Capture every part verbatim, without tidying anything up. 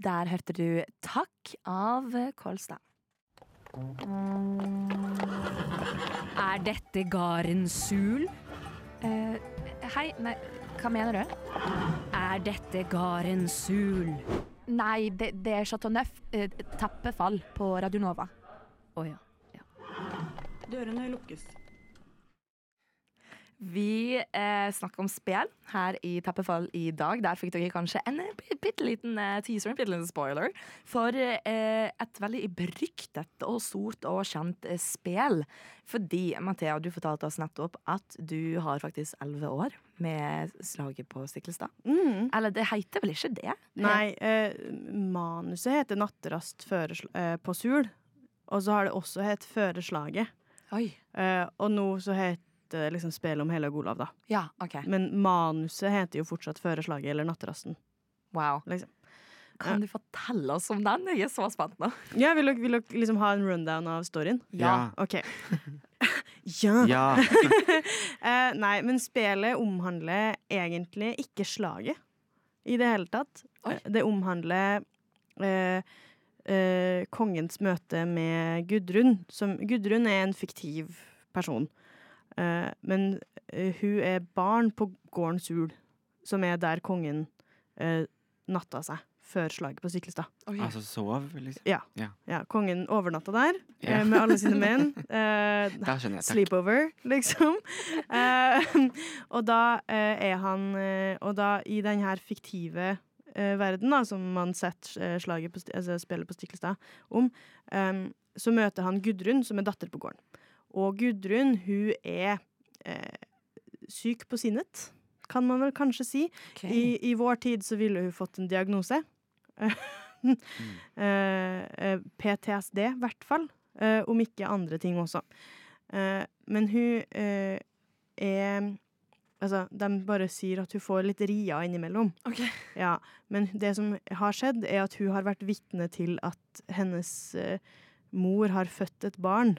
Der hørte du Takk av Kolstad. Er dette Garen Sul? Eh, hei, nei, hva mener du? Er dette Garen Sul? Nei, det, det er Chateau Neuf, eh, tappefall på Radio Nova. Åja. Dørene lukkes. Vi eh, snakker om spill her i Tappefall i dag. Der fikk dere kanskje en bitte liten eh, teaser, en bitte liten spoiler, for eh, et veldig beryktet og stort og kjent eh, spill. Fordi, Mathea, du fortalte oss nettopp at du har faktisk elleve år med slaget på Stiklestad. Mm. Eller det heter vel ikke det? Nei, eh, manuset heter Natterast føresl- eh, på Sul, og så har det også hett Føreslaget. Oi. Eh, og nå så heter det liksom Spel om Hellig Olav, da. Ja, ok. Men manuset heter jo fortsatt Føreslaget eller Natterasten. Wow. Liksom. Kan du fortelle oss om den? Jeg er så spent nå. Ja, vil dere, vil dere liksom ha en rundown av storyen? Ja. Ok. ja. Ja. eh, nei, men spillet omhandler egentlig ikke slaget i det hele tatt. Oi. Det omhandler eh, eh, kongens møte med Gudrun. Som, Gudrun er en fiktiv person. Eh, men eh, hun er barn på gården Sul, som er der kongen eh, natta seg før slaget på Stiklestad. Oi. Altså sov, liksom. Ja. Ja. Ja, kongen overnatta der Ja. eh, med alle sine menn. Eh, Da skjønner jeg, takk. Sleepover, liksom. Eh, og da eh, er han eh, Og da i den her fiktive eh, verden, da, som man setter eh, slaget på, sti- altså, spillet på Stiklestad om, eh, så møter han Gudrun, som er datter på gården. Og Gudrun, hun er eh, syk på sinnet, kan man vel kanskje si. Ok. I, I vår tid så ville hun fått en diagnose. Mm. Eh, eh, P T S D, i hvert fall. Eh, om ikke andre ting også. Eh, men hun eh, er Altså, de bare sier at hun får litt ria innimellom. Ok. Ja, men det som har skjedd, er at hun har vært vitne til at hennes eh, mor har født et barn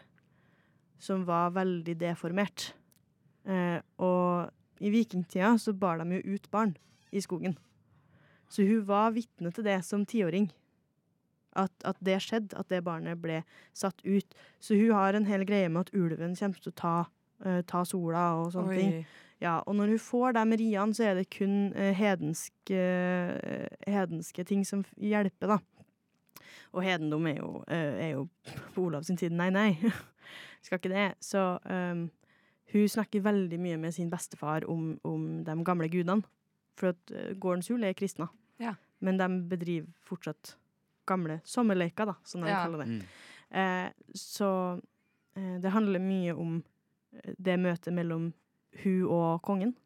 som var veldig deformert. Eh, og i vikingtida så bar de jo ut barn i skogen. Så hun var vitne til det som tiåring. At, at det skjedde, at det barnet ble satt ut. Så hun har en hel greie med at ulven kommer til å ta, eh, ta sola og sånne ting. Ja, og når hun får de riene, så er det kun eh, hedenske, eh, hedenske ting som f- hjelper, da. Og hedendom er jo, eh, er jo på Olav sin tid. Nei, nei. Skal ikke det. Så um, hun snakker veldig mye med sin bestefar om, om de gamle gudene. For at uh, gården Sul er kristna. Ja. Men de bedriver fortsatt gamle sommerleker, da, som de Ja. kaller det. Mm. Eh, så eh, det handler mye om eh, det møtet mellom hun og kongen.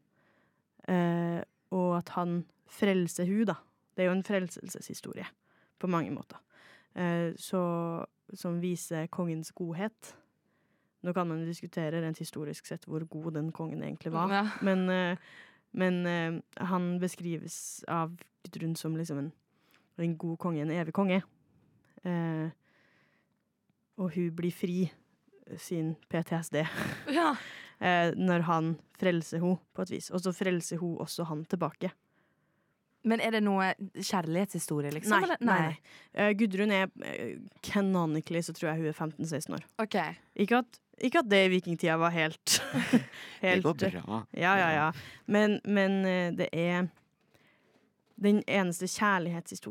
Eh, og at han frelser hun, da. Det er jo en frelseshistorie på mange måter. Eh, så, som viser kongens godhet. Nå kan man diskutere rent historisk sett hvor god den kongen egentlig var. Ja. Men, eh, men eh, han beskrives av Gudrun som liksom en, en god konge, en evig konge. Eh, og hun blir fri sin P T S D Ja. eh, når han frelser henne på et vis. Og så frelser hun også han tilbake. Men er det noe kjærlighetshistorie, liksom? Nei, eller? nei, nei. Eh, Gudrun er eh, canonically så tror jeg hun er femten seksten år. Ok. Ikke at, ikke at det i vikingtida var helt, Det helt går bra. Ja, ja, ja. Men, men eh, det er den eneste kjærlighetshistorien